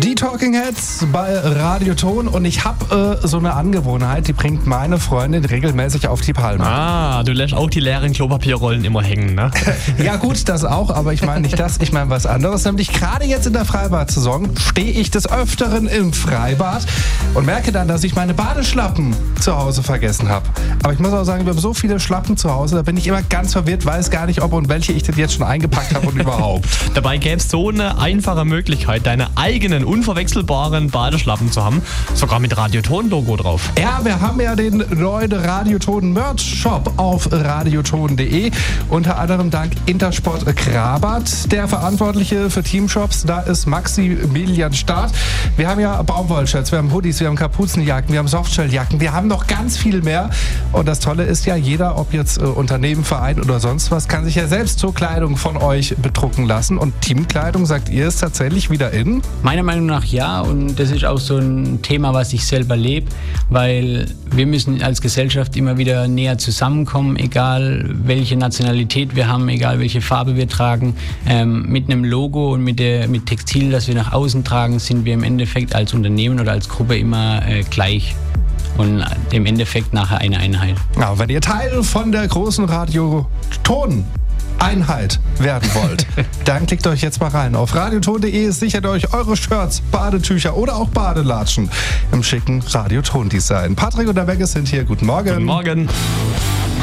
Die Talking Heads bei Radioton und ich habe so eine Angewohnheit, die bringt meine Freundin regelmäßig auf die Palme. Ah, du lässt auch die leeren Klopapierrollen immer hängen, ne? Ja gut, das auch, aber ich meine nicht das, ich meine was anderes. Nämlich gerade jetzt in der Freibad-Saison stehe ich des Öfteren im Freibad und merke dann, dass ich meine Badeschlappen zu Hause vergessen habe. Aber ich muss auch sagen, wir haben so viele Schlappen zu Hause, da bin ich immer ganz verwirrt, weiß gar nicht, ob und welche ich denn jetzt schon eingepackt habe und überhaupt. Dabei gäbe es so eine einfache Möglichkeit, deine eigenen unverwechselbaren Badeschlappen zu haben, sogar mit Radioton-Logo drauf. Ja, wir haben ja den neuen Radioton-Merch-Shop auf radioton.de, unter anderem dank Intersport Krabat, der Verantwortliche für Teamshops, da ist Maximilian Staat. Wir haben ja Baumwollshirts, wir haben Hoodies, wir haben Kapuzenjacken, wir haben Softshelljacken, wir haben noch ganz viel mehr und das Tolle ist ja, jeder, ob jetzt Unternehmen, Verein oder sonst was, kann sich ja selbst so Kleidung von euch bedrucken lassen und Teamkleidung, sagt ihr, ist tatsächlich wieder in? Meiner Meinung nach ja, und das ist auch so ein Thema, was ich selber lebe, weil wir müssen als Gesellschaft immer wieder näher zusammenkommen, egal welche Nationalität wir haben, egal welche Farbe wir tragen. Mit einem Logo und mit Textil, das wir nach außen tragen, sind wir im Endeffekt als Unternehmen oder als Gruppe immer gleich. Und im Endeffekt nachher eine Einheit. Ja, wenn ihr Teil von der großen Radioton-Einheit werden wollt, dann klickt euch jetzt mal rein auf radioton.de, sichert euch eure Shirts, Badetücher oder auch Badelatschen im schicken Radioton-Design. Patrick und der Beckes sind hier. Guten Morgen. Guten Morgen.